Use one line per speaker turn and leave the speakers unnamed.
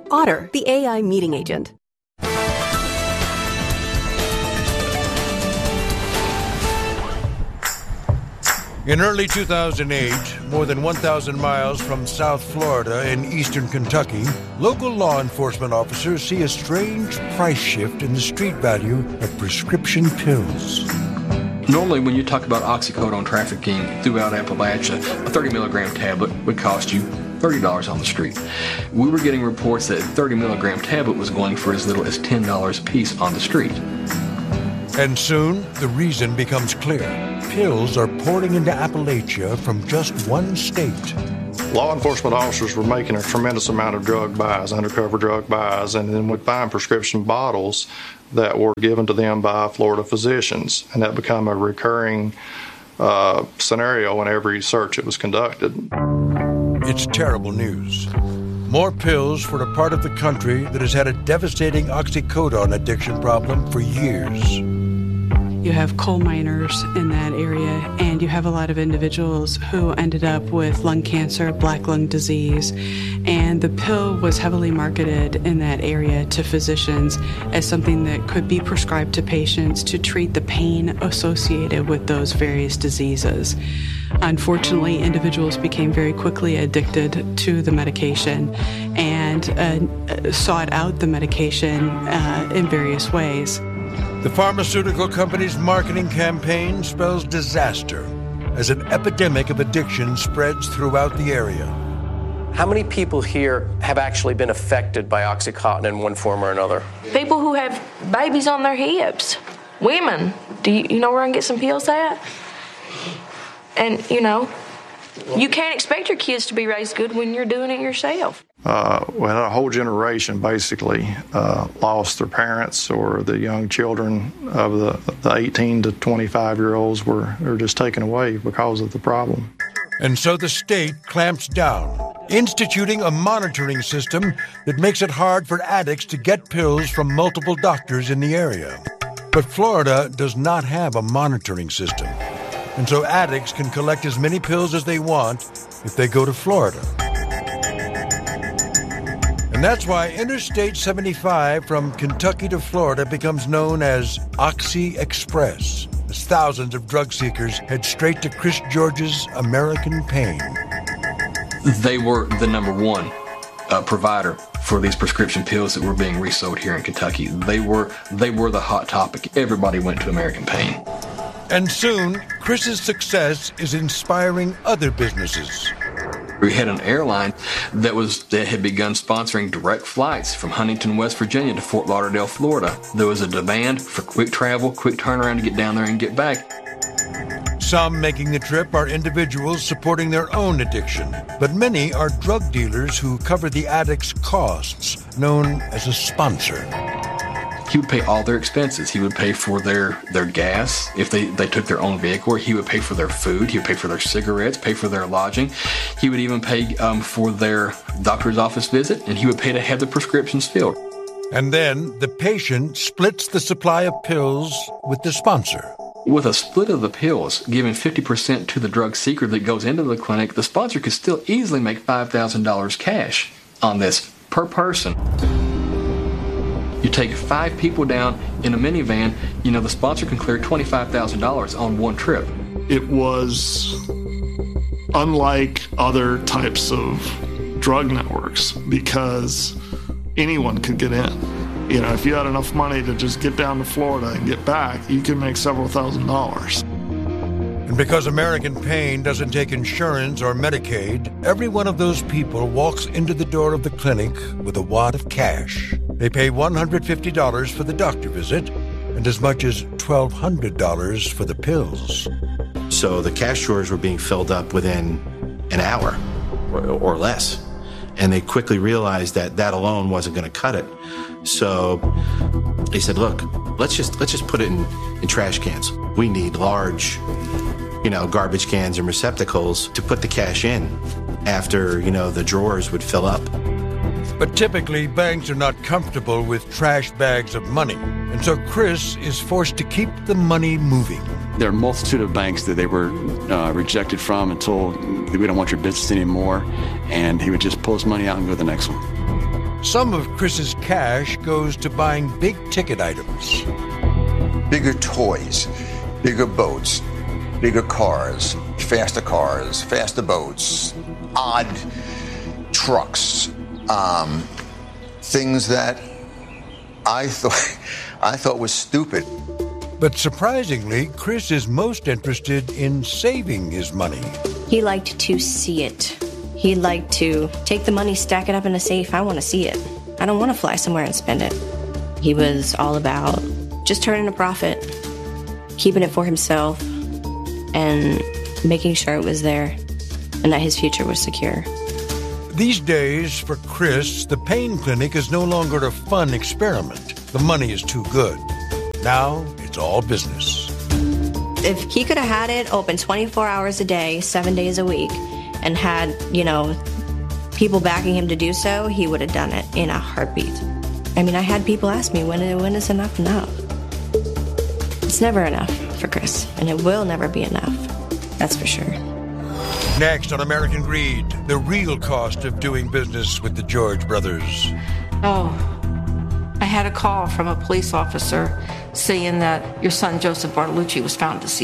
Otter, the AI meeting agent.
In early 2008, more than 1,000 miles from South Florida in eastern Kentucky, local law enforcement officers see a strange price shift in the street value of prescription pills.
Normally, when you talk about oxycodone trafficking throughout Appalachia, a 30 milligram tablet would cost you $30 on the street. We were getting reports that a 30 milligram tablet was going for as little as $10 a piece on the street.
And soon, the reason becomes clear. Pills are pouring into Appalachia from just one state.
Law enforcement officers were making a tremendous amount of drug buys, undercover drug buys, and then would find prescription bottles that were given to them by Florida physicians. And that became a recurring scenario in every search that was conducted.
It's terrible news. More pills for a part of the country that has had a devastating oxycodone addiction problem for years.
You have coal miners in that area, and you have a lot of individuals who ended up with lung cancer, black lung disease, and the pill was heavily marketed in that area to physicians as something that could be prescribed to patients to treat the pain associated with those various diseases. Unfortunately, individuals became very quickly addicted to the medication and sought out the medication in various ways.
The pharmaceutical company's marketing campaign spells disaster as an epidemic of addiction spreads throughout the area.
How many people here have actually been affected by OxyContin in one form or another?
People who have babies on their hips. Women. Do you know where I can get some pills at? And, you can't expect your kids to be raised good when you're doing it yourself.
A whole generation basically lost their parents, or the young children of the 18 to 25-year-olds were just taken away because of the problem.
And so the state clamps down, instituting a monitoring system that makes it hard for addicts to get pills from multiple doctors in the area. But Florida does not have a monitoring system. And so addicts can collect as many pills as they want if they go to Florida. And that's why Interstate 75 from Kentucky to Florida becomes known as Oxy Express, as thousands of drug seekers head straight to Chris George's American Pain.
They were the number one provider for these prescription pills that were being resold here in Kentucky. They were the hot topic. Everybody went to American Pain.
And soon, Chris's success is inspiring other businesses.
We had an airline that had begun sponsoring direct flights from Huntington, West Virginia to Fort Lauderdale, Florida. There was a demand for quick travel, quick turnaround to get down there and get back.
Some making the trip are individuals supporting their own addiction, but many are drug dealers who cover the addict's costs, known as a sponsor.
He would pay all their expenses. He would pay for their gas if they took their own vehicle. He would pay for their food. He would pay for their cigarettes, pay for their lodging. He would even pay for their doctor's office visit, and he would pay to have the prescriptions filled.
And then the patient splits the supply of pills with the sponsor.
With a split of the pills, giving 50% to the drug seeker that goes into the clinic, the sponsor could still easily make $5,000 cash on this per person. You take 5 people down in a minivan, the sponsor can clear $25,000 on one trip.
It was unlike other types of drug networks because anyone could get in. If you had enough money to just get down to Florida and get back, you could make several $1,000s.
And because American Pain doesn't take insurance or Medicaid, every one of those people walks into the door of the clinic with a wad of cash. They pay $150 for the doctor visit and as much as $1,200 for the pills.
So the cash drawers were being filled up within an hour or less. And they quickly realized that alone wasn't going to cut it. So they said, look, let's just put it in trash cans. We need large, garbage cans and receptacles to put the cash in after, the drawers would fill up.
But typically, banks are not comfortable with trash bags of money. And so Chris is forced to keep the money moving.
There are a multitude of banks that they were rejected from and told, we don't want your business anymore. And he would just pull his money out and go to the next one.
Some of Chris's cash goes to buying big-ticket items.
Bigger toys, bigger boats, bigger cars, faster boats, odd trucks, things that I thought was stupid.
But surprisingly, Chris is most interested in saving his money.
He liked to see it. He liked to take the money, stack it up in a safe. I want to see it. I don't want to fly somewhere and spend it. He was all about just turning a profit, keeping it for himself, and making sure it was there and that his future was secure.
These days, for Chris, the pain clinic is no longer a fun experiment. The money is too good. Now, it's all business.
If he could have had it open 24 hours a day, 7 days a week, and had, people backing him to do so, he would have done it in a heartbeat. I mean, I had people ask me, when is enough? It's never enough for Chris, and it will never be enough. That's for sure.
Next on American Greed, the real cost of doing business with the George brothers.
Oh, I had a call from a police officer saying that your son, Joseph Bartolucci, was found deceased.